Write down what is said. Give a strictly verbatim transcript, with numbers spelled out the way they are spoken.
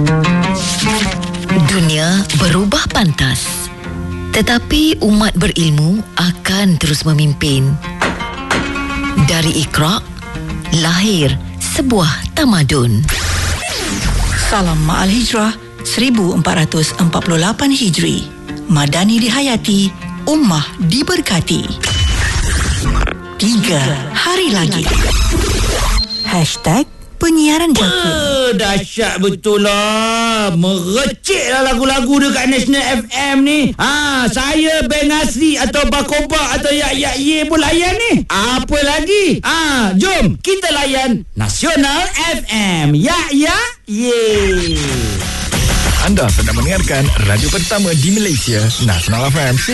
Dunia berubah pantas, tetapi umat berilmu akan terus memimpin. Dari Iqra, lahir sebuah tamadun. Salam Ma'al Hijrah seribu empat ratus empat puluh lapan Hijri. Madani dihayati, ummah diberkati. Tiga hari lagi. Hashtag penyiaran jangkit. Uh, dahsyat betul lah. Merecik lah lagu-lagu dekat National F M ni. Ha, saya Beng Asri atau Bakoba atau Yak Yak Ye pun layan ni. Apa lagi? Ha, jom kita layan Nasional F M. Yak Yak Ye. Anda sedang mendengarkan radio pertama di Malaysia, Nasional F M.